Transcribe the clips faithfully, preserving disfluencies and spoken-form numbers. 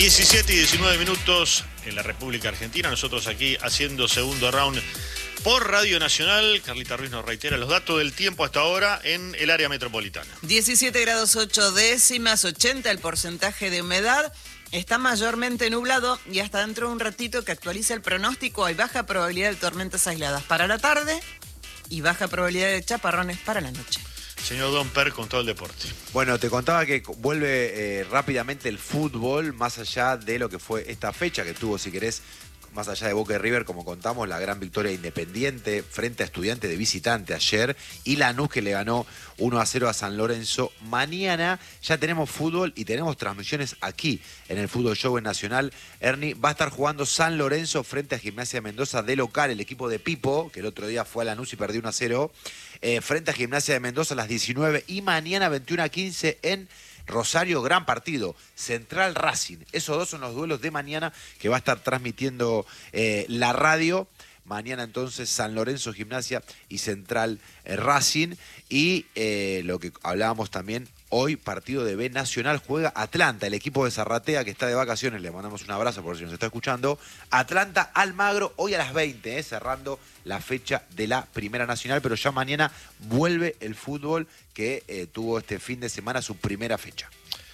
diecisiete y diecinueve minutos en la República Argentina. Nosotros aquí haciendo segundo round por Radio Nacional. Carlita Ruiz nos reitera los datos del tiempo hasta ahora en el área metropolitana. diecisiete grados ocho décimas, ochenta el porcentaje de humedad. Está mayormente nublado y hasta dentro de un ratito que actualiza el pronóstico hay baja probabilidad de tormentas aisladas para la tarde y baja probabilidad de chaparrones para la noche. Señor Don Per, con todo el deporte. Bueno, te contaba que vuelve eh, rápidamente el fútbol, más allá de lo que fue esta fecha que tuvo, si querés, más allá de Boca y River, como contamos, la gran victoria de Independiente frente a Estudiantes de visitante ayer, y Lanús que le ganó uno a cero a San Lorenzo. Mañana ya tenemos fútbol y tenemos transmisiones aquí en el Fútbol Show en Nacional. Ernie, va a estar jugando San Lorenzo frente a Gimnasia de Mendoza de local, el equipo de Pipo, que el otro día fue a Lanús y perdió uno a cero, eh, frente a Gimnasia de Mendoza a las diecinueve, y mañana veintiuno a quince en Rosario, gran partido, Central Racing. Esos dos son los duelos de mañana que va a estar transmitiendo eh, la radio. Mañana entonces San Lorenzo Gimnasia y Central eh, Racing. Y eh, lo que hablábamos también, hoy partido de B Nacional, juega Atlanta, el equipo de Zarratea que está de vacaciones, le mandamos un abrazo por si nos está escuchando. Atlanta Almagro, hoy a las veinte, eh, cerrando la fecha de la Primera Nacional, pero ya mañana vuelve el fútbol que eh, tuvo este fin de semana su primera fecha.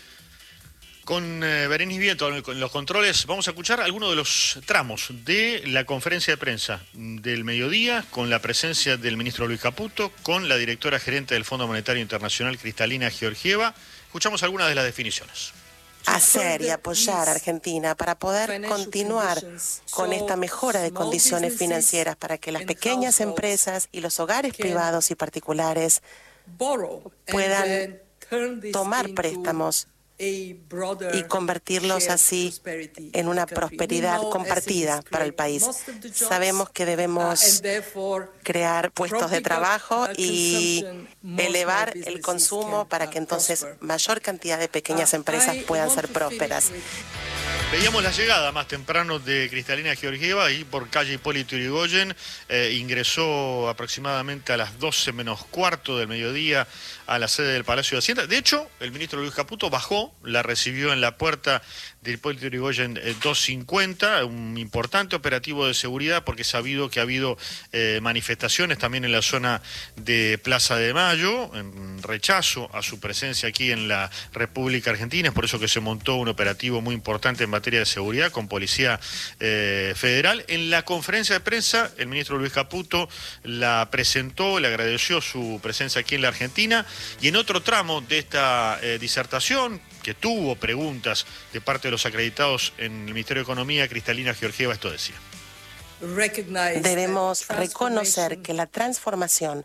Con eh, Berenice Vieto, con los controles, vamos a escuchar algunos de los tramos de la conferencia de prensa del mediodía, con la presencia del ministro Luis Caputo, con la directora gerente del Fondo Monetario Internacional, Cristalina Georgieva. Escuchamos algunas de las definiciones. Hacer y apoyar a Argentina para poder continuar con esta mejora de condiciones financieras para que las pequeñas empresas y los hogares privados y particulares puedan tomar préstamos y convertirlos así en una prosperidad compartida para el país. Sabemos que debemos crear puestos de trabajo y elevar el consumo para que entonces mayor cantidad de pequeñas empresas puedan ser prósperas. Veíamos la llegada más temprano de Cristalina Georgieva y por calle Hipólito Yrigoyen eh, ingresó aproximadamente a las doce menos cuarto del mediodía a la sede del Palacio de Hacienda. De hecho, el ministro Luis Caputo bajó, la recibió en la puerta de Hipólito Yrigoyen eh, doscientos cincuenta, un importante operativo de seguridad porque es sabido que ha habido eh, manifestaciones también en la zona de Plaza de Mayo, en rechazo a su presencia aquí en la República Argentina. Es por eso que se montó un operativo muy importante en materia de seguridad con Policía eh, Federal. En la conferencia de prensa, el ministro Luis Caputo la presentó, le agradeció su presencia aquí en la Argentina, y en otro tramo de esta eh, disertación, que tuvo preguntas de parte de los acreditados en el Ministerio de Economía, Cristalina Georgieva esto decía. Debemos reconocer que la transformación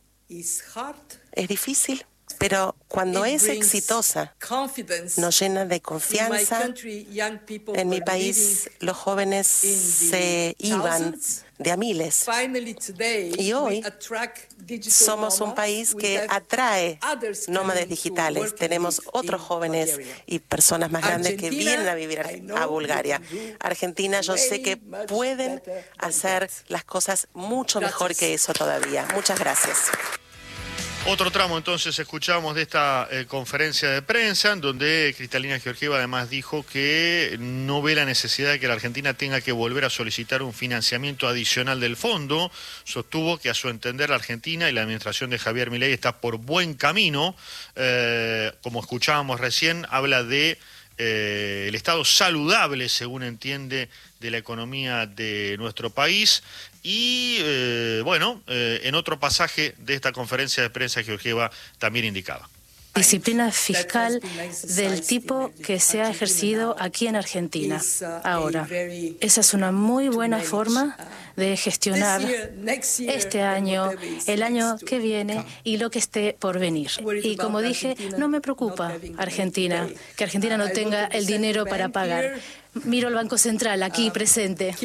es difícil, pero cuando es exitosa, nos llena de confianza. En mi país, los jóvenes se iban de a miles. Y hoy somos un país que atrae nómades digitales. Tenemos otros jóvenes y personas más grandes que vienen a vivir a Bulgaria. Argentina, yo sé que pueden hacer las cosas mucho mejor que eso todavía. Muchas gracias. Otro tramo entonces escuchamos de esta eh, conferencia de prensa en donde Cristalina Georgieva además dijo que no ve la necesidad de que la Argentina tenga que volver a solicitar un financiamiento adicional del fondo. Sostuvo que a su entender la Argentina y la administración de Javier Milei está por buen camino. Eh, como escuchábamos recién, habla de eh, el estado saludable, según entiende, de la economía de nuestro país. Y, eh, bueno, eh, en otro pasaje de esta conferencia de prensa, Georgieva también indicaba. Disciplina fiscal del tipo que se ha ejercido aquí en Argentina ahora. Esa es una muy buena forma de gestionar este año, el año que viene y lo que esté por venir. Y como dije, no me preocupa Argentina, que Argentina no tenga el dinero para pagar. Miro al Banco Central aquí presente.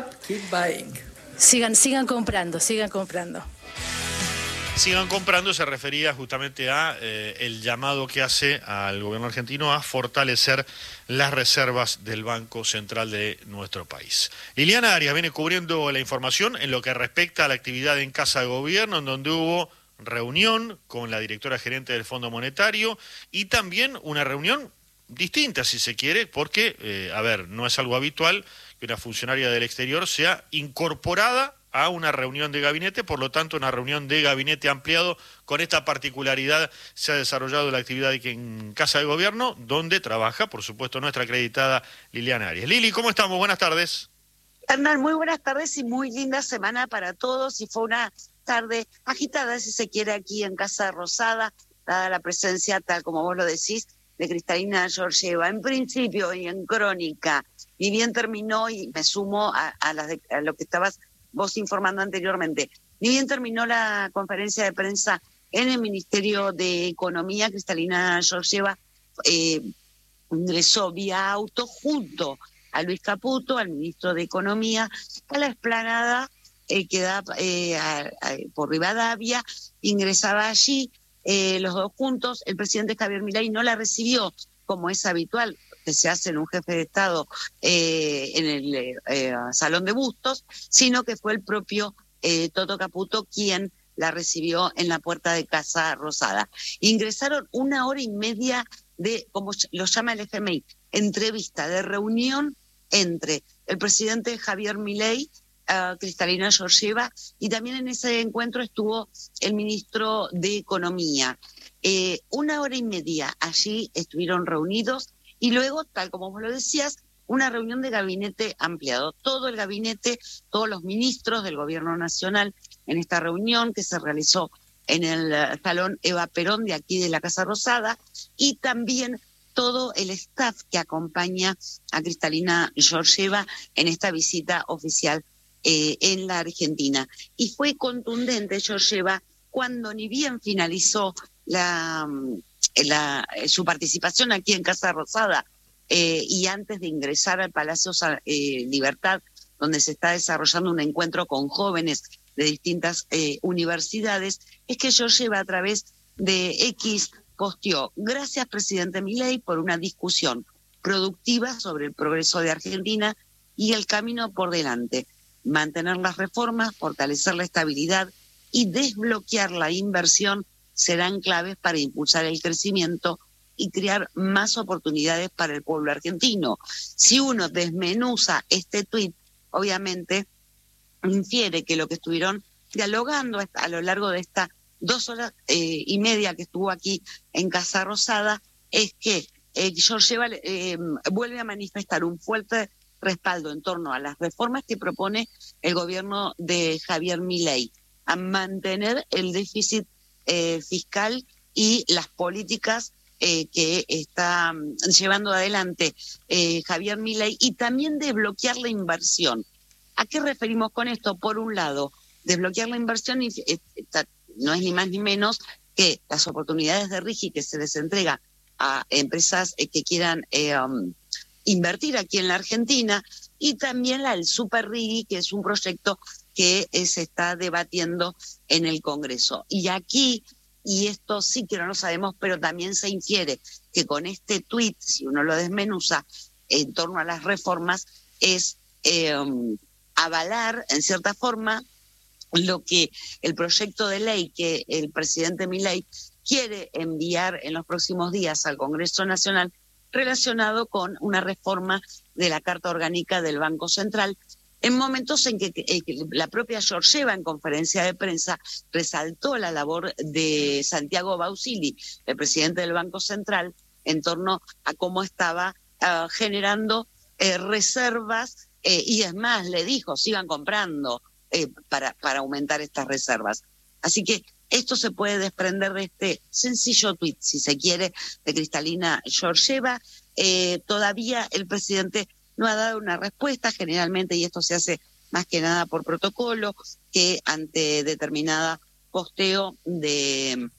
Sigan, sigan comprando, sigan comprando. Sigan comprando se refería justamente a eh, el llamado que hace al gobierno argentino a fortalecer las reservas del Banco Central de nuestro país. Liliana Arias viene cubriendo la información en lo que respecta a la actividad en Casa de Gobierno, en donde hubo reunión con la directora gerente del Fondo Monetario y también una reunión distinta, si se quiere, porque, eh, a ver, no es algo habitual que una funcionaria del exterior sea incorporada a una reunión de gabinete, por lo tanto una reunión de gabinete ampliado. Con esta particularidad se ha desarrollado la actividad en Casa de Gobierno, donde trabaja, por supuesto, nuestra acreditada Liliana Arias. Lili, ¿cómo estamos? Buenas tardes. Hernán, muy buenas tardes y muy linda semana para todos, y fue una tarde agitada, si se quiere, aquí en Casa Rosada, dada la presencia, tal como vos lo decís, de Cristalina Georgieva. En principio y en crónica, y bien terminó, y me sumo a, a, las de, a lo que estabas vos informando anteriormente, ni bien terminó la conferencia de prensa en el Ministerio de Economía, Cristalina Georgieva eh, ingresó vía auto junto a Luis Caputo, al ministro de Economía, a la explanada eh, que da eh, a, a, por Rivadavia. Ingresaba allí eh, los dos juntos. El presidente Javier Milei no la recibió, como es habitual que se hace en un jefe de Estado eh, en el eh, Salón de Bustos, sino que fue el propio eh, Toto Caputo quien la recibió en la puerta de Casa Rosada. Ingresaron una hora y media de, como lo llama el F M I, entrevista, de reunión entre el presidente Javier Milei, uh, Cristalina Georgieva, y también en ese encuentro estuvo el ministro de Economía. Eh, una hora y media allí estuvieron reunidos, y luego, tal como vos lo decías, una reunión de gabinete ampliado. Todo el gabinete, todos los ministros del Gobierno Nacional en esta reunión que se realizó en el uh, Salón Eva Perón de aquí de la Casa Rosada, y también todo el staff que acompaña a Cristalina Georgieva en esta visita oficial eh, en la Argentina. Y fue contundente Georgieva cuando, ni bien finalizó la, la, su participación aquí en Casa Rosada eh, y antes de ingresar al Palacio eh, Libertad, donde se está desarrollando un encuentro con jóvenes de distintas eh, universidades, es que Georgieva, a través de X, posteó: gracias, presidente Milei, por una discusión productiva sobre el progreso de Argentina y el camino por delante. Mantener las reformas, fortalecer la estabilidad y desbloquear la inversión serán claves para impulsar el crecimiento y crear más oportunidades para el pueblo argentino. Si uno desmenuza este tuit, obviamente infiere que lo que estuvieron dialogando a lo largo de esta dos horas eh, y media que estuvo aquí en Casa Rosada es que eh, Georgieva eh, vuelve a manifestar un fuerte respaldo en torno a las reformas que propone el gobierno de Javier Milei, a mantener el déficit eh, fiscal y las políticas eh, que está um, llevando adelante eh, Javier Milei, y también de bloquear la inversión. ¿A qué referimos con esto? Por un lado, desbloquear la inversión y, eh, no es ni más ni menos que las oportunidades de RIGI que se les entrega a empresas eh, que quieran eh, um, invertir aquí en la Argentina, y también la del Super RIGI, que es un proyecto que eh, se está debatiendo en el Congreso. Y aquí, y esto sí que no lo sabemos, pero también se infiere que con este tuit, si uno lo desmenuza en torno a las reformas, es eh, um, avalar, en cierta forma, lo que el proyecto de ley que el presidente Milei quiere enviar en los próximos días al Congreso Nacional, relacionado con una reforma de la Carta Orgánica del Banco Central, en momentos en que, eh, que la propia Georgieva, en conferencia de prensa, resaltó la labor de Santiago Bausili, el presidente del Banco Central, en torno a cómo estaba uh, generando eh, reservas, eh, y es más, le dijo, sigan comprando eh, para, para aumentar estas reservas. Así que esto se puede desprender de este sencillo tuit, si se quiere, de Cristalina Georgieva. Eh, todavía el presidente no ha dado una respuesta, generalmente, y esto se hace más que nada por protocolo, que ante determinada posteo de,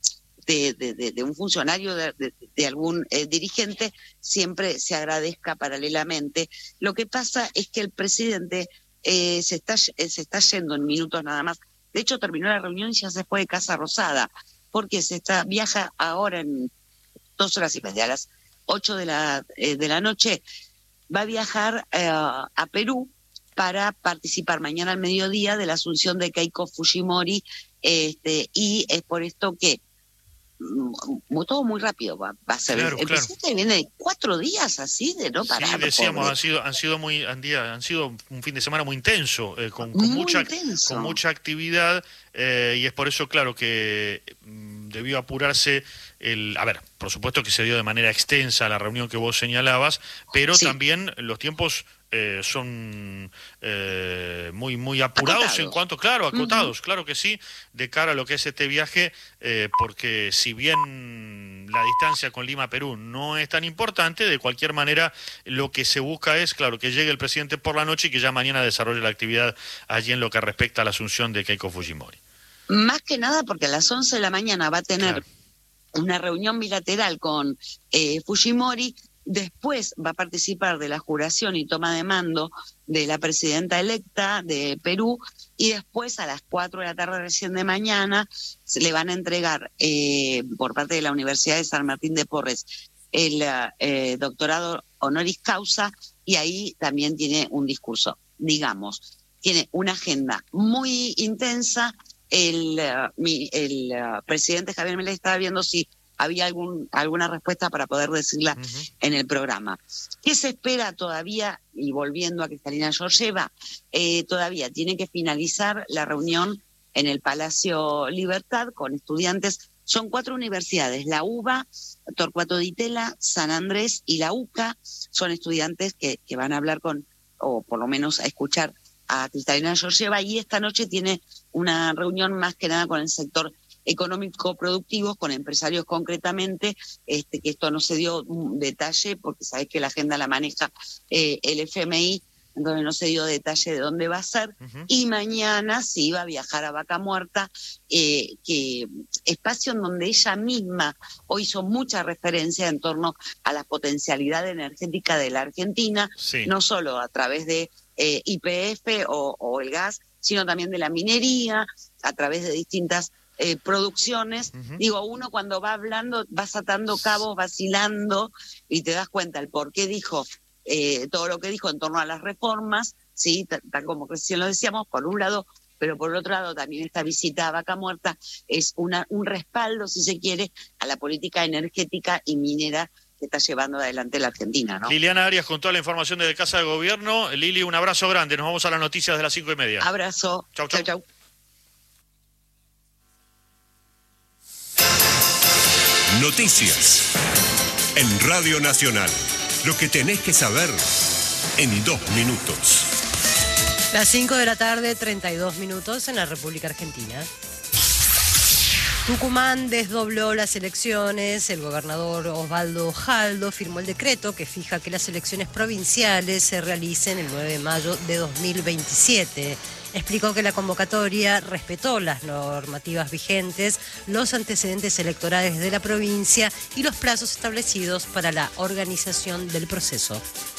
de, de, de, de un funcionario, de, de, de algún eh, dirigente, siempre se agradezca paralelamente. Lo que pasa es que el presidente eh, se, está, eh, se está yendo en minutos nada más. De hecho, terminó la reunión y ya se fue de Casa Rosada, porque se está viaja ahora en dos horas y media, a las ocho de la, eh, de la noche, va a viajar eh, a Perú para participar mañana al mediodía de la asunción de Keiko Fujimori, este, y es por esto que todo muy rápido va, va a ser. Claro, el claro. presidente viene de cuatro días así de no parar. Sí, decíamos, pobre. han sido, han sido muy, han, día, han sido un fin de semana muy intenso, eh, con, con Muy mucha, intenso. con mucha actividad, eh, y es por eso, claro, que mm, debió apurarse el, a ver, por supuesto que se dio de manera extensa la reunión que vos señalabas, pero Sí. también los tiempos eh, son eh, muy muy apurados Acotados. en cuanto, claro, acotados, uh-huh. claro que sí, de cara a lo que es este viaje, eh, porque si bien la distancia con Lima, Perú, no es tan importante, de cualquier manera lo que se busca es, claro, que llegue el presidente por la noche y que ya mañana desarrolle la actividad allí en lo que respecta a la asunción de Keiko Fujimori. Más que nada porque a las once de la mañana va a tener Claro. una reunión bilateral con eh, Fujimori. Después va a participar de la juración y toma de mando de la presidenta electa de Perú, y después a las cuatro de la tarde recién de mañana se le van a entregar eh, por parte de la Universidad de San Martín de Porres el eh, doctorado honoris causa, y ahí también tiene un discurso. Digamos, tiene una agenda muy intensa. El, el, el presidente Javier Milei estaba viendo si había algún alguna respuesta para poder decirla uh-huh. en el programa. ¿Qué se espera todavía? Y volviendo a Cristalina Georgieva, eh, todavía tiene que finalizar la reunión en el Palacio Libertad con estudiantes. Son cuatro universidades, la UBA, Torcuato Di Tella, San Andrés y la UCA. Son estudiantes que, que van a hablar con, o por lo menos a escuchar a Cristalina Georgieva, y esta noche tiene una reunión más que nada con el sector económico productivo, con empresarios concretamente, este, que esto no se dio un detalle porque sabés que la agenda la maneja eh, el F M I, entonces no se dio detalle de dónde va a ser. Uh-huh. Y mañana sí va a viajar a Vaca Muerta, eh, que espacio en donde ella misma hoy hizo mucha referencia en torno a la potencialidad energética de la Argentina, sí. no solo a través de eh, Y P F o, o el gas, sino también de la minería, a través de distintas Eh, producciones. Uh-huh. Digo, uno cuando va hablando, vas atando cabos, vacilando, y te das cuenta el por qué dijo eh, todo lo que dijo en torno a las reformas, sí, tal como recién lo decíamos, por un lado, pero por otro lado también esta visita a Vaca Muerta es una, un respaldo, si se quiere, a la política energética y minera que está llevando adelante la Argentina, ¿no? Liliana Arias con toda la información desde Casa de Gobierno. Lili, un abrazo grande, nos vamos a las noticias de las cinco y media. Abrazo. Chau, chau. Chau, chau. Noticias en Radio Nacional. Lo que tenés que saber en dos minutos. Las cinco de la tarde, treinta y dos minutos en la República Argentina. Tucumán desdobló las elecciones. El gobernador Osvaldo Jaldo firmó el decreto que fija que las elecciones provinciales se realicen el nueve de mayo de dos mil veintisiete. Explicó que la convocatoria respetó las normativas vigentes, los antecedentes electorales de la provincia y los plazos establecidos para la organización del proceso.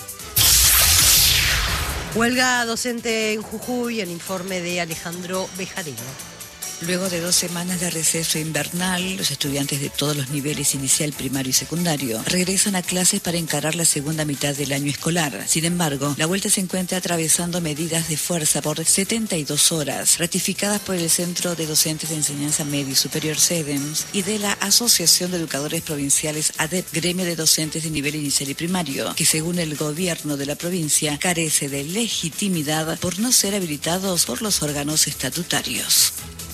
Huelga docente en Jujuy, el informe de Alejandro Bejarino. Luego de dos semanas de receso invernal, los estudiantes de todos los niveles inicial, primario y secundario regresan a clases para encarar la segunda mitad del año escolar. Sin embargo, la vuelta se encuentra atravesando medidas de fuerza por setenta y dos horas, ratificadas por el Centro de Docentes de Enseñanza Media y Superior CEDEMS y de la Asociación de Educadores Provinciales ADEP, gremio de docentes de nivel inicial y primario, que según el gobierno de la provincia carece de legitimidad por no ser habilitados por los órganos estatutarios.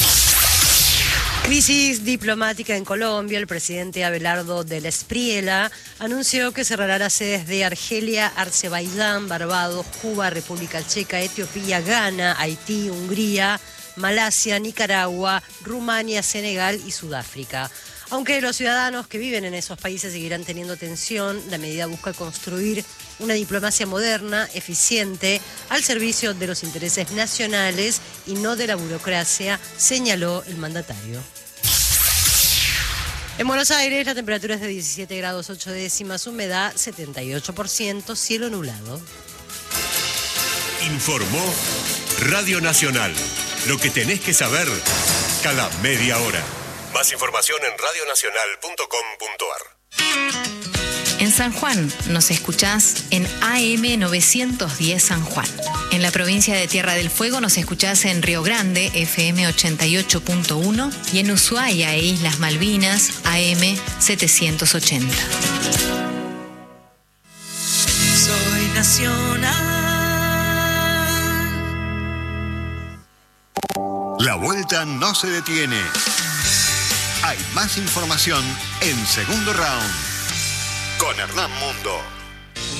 Crisis diplomática en Colombia. El presidente Abelardo del Espriella anunció que cerrará las sedes de Argelia, Azerbaiyán, Barbados, Cuba, República Checa, Etiopía, Ghana, Haití, Hungría, Malasia, Nicaragua, Rumania, Senegal y Sudáfrica. Aunque los ciudadanos que viven en esos países seguirán teniendo tensión, la medida busca construir una diplomacia moderna, eficiente, al servicio de los intereses nacionales y no de la burocracia, señaló el mandatario. En Buenos Aires la temperatura es de diecisiete grados ocho décimas, humedad setenta y ocho por ciento, cielo nublado. Informó Radio Nacional. Lo que tenés que saber cada media hora. Más información en radio nacional punto com punto a r. En San Juan nos escuchás en A M novecientos diez San Juan. En la provincia de Tierra del Fuego nos escuchás en Río Grande, F M ochenta y ocho punto uno, y en Ushuaia e Islas Malvinas, A M setecientos ochenta. Soy nacional. La vuelta no se detiene. Hay más información en Segundo Round con Hernán Mundo.